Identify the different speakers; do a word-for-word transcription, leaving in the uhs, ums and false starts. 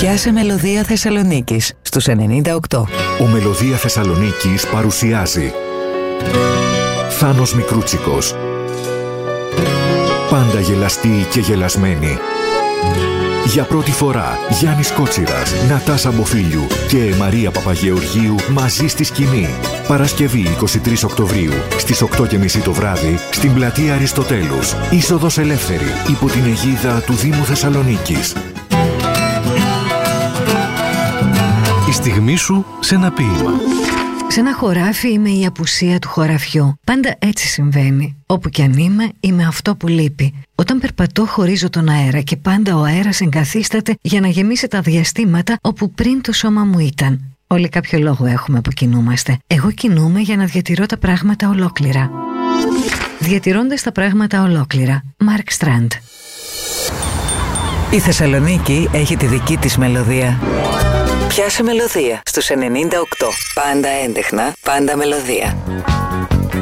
Speaker 1: Πιάσε Μελωδία Θεσσαλονίκης στους ενενήντα οκτώ.
Speaker 2: Ο Μελωδία Θεσσαλονίκης παρουσιάζει Θάνος Μικρούτσικος. Πάντα γελαστή και γελασμένη. Για πρώτη φορά Γιάννης Κότσιρας, Νατάσα Μποφίλιου και Μαρία Παπαγεωργίου μαζί στη σκηνή. Παρασκευή εικοστή τρίτη Οκτωβρίου στις οκτώ και μισή το βράδυ στην πλατεία Αριστοτέλους. Είσοδος ελεύθερη υπό την αιγίδα του Δήμου Θεσσαλονίκης.
Speaker 3: Η στιγμή σου σε ένα ποίημα.
Speaker 4: Σε ένα χωράφι είμαι η απουσία του χωραφιού. Πάντα έτσι συμβαίνει. Όπου κι αν είμαι, είμαι αυτό που λείπει. Όταν περπατώ, χωρίζω τον αέρα και πάντα ο αέρας εγκαθίσταται για να γεμίσει τα διαστήματα όπου πριν το σώμα μου ήταν. Όλοι κάποιο λόγο έχουμε που κινούμαστε. Εγώ κινούμαι για να διατηρώ τα πράγματα ολόκληρα. Διατηρώντας τα πράγματα ολόκληρα. Μάρκ Στραντ.
Speaker 1: Η Θεσσαλονίκη έχει τη δική της μελωδία. Πιάσε Μελωδία στους ενενήντα οκτώ. Πάντα έντεχνα, πάντα μελωδία.